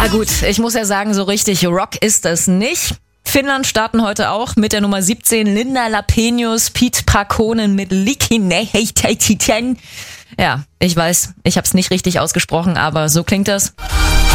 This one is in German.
gut, ich muss ja sagen, so richtig Rock ist das nicht. Finnland starten heute auch mit der Nummer 17 Linda Lapenius, Pete Prakonen mit Likinei. Ja, ich weiß, ich habe es nicht richtig ausgesprochen, aber so klingt das.